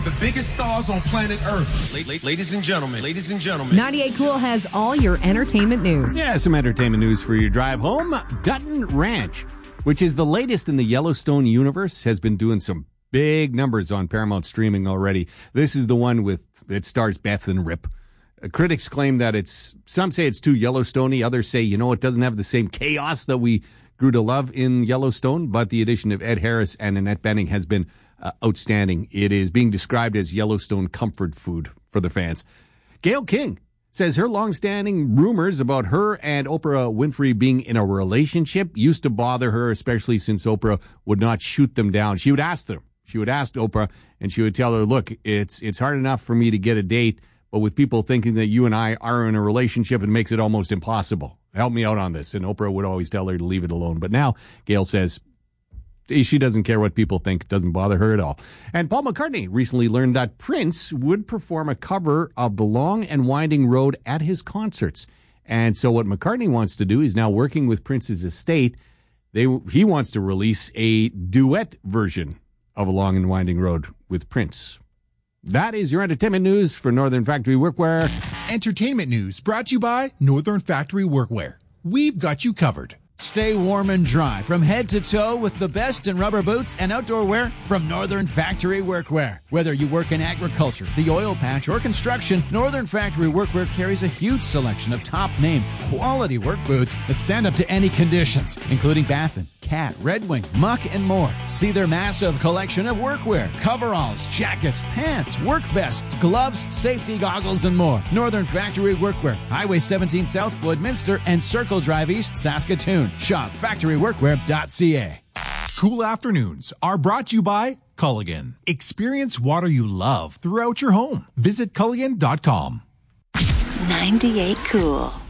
the biggest stars on planet Earth. Ladies and gentlemen. 98 Cool has all your entertainment news. Yeah, some entertainment news for your drive home. Dutton Ranch, which is the latest in the Yellowstone universe, has been doing some big numbers on Paramount streaming already. This is the one it stars Beth and Rip. Critics claim that some say it's too Yellowstoney. Others say, it doesn't have the same chaos that we grew to love in Yellowstone, but the addition of Ed Harris and Annette Bening has been outstanding. It is being described as Yellowstone comfort food for the fans. Gayle King says her longstanding rumors about her and Oprah Winfrey being in a relationship used to bother her, especially since Oprah would not shoot them down. She would ask Oprah, and she would tell her, look, it's hard enough for me to get a date, but with people thinking that you and I are in a relationship, it makes it almost impossible. Help me out on this. And Oprah would always tell her to leave it alone. But now Gayle says she doesn't care what people think. It doesn't bother her at all. And Paul McCartney recently learned that Prince would perform a cover of The Long and Winding Road at his concerts. And so what McCartney wants to do is now working with Prince's estate. He wants to release a duet version of A Long and Winding Road with Prince. That is your entertainment news for Northern Factory Workwear. Entertainment news brought to you by Northern Factory Workwear. We've got you covered. Stay warm and dry from head to toe with the best in rubber boots and outdoor wear from Northern Factory Workwear. Whether you work in agriculture, the oil patch, or construction, Northern Factory Workwear carries a huge selection of top-name, quality work boots that stand up to any conditions, including Baffin, Cat, Red Wing, Muck, and more. See their massive collection of workwear, coveralls, jackets, pants, work vests, gloves, safety goggles, and more. Northern Factory Workwear, Highway 17 South, Woodminster, and Circle Drive East, Saskatoon. Shop factoryworkwear.ca. Cool afternoons are brought to you by Culligan. Experience water you love throughout your home. Visit Culligan.com. 98 Cool.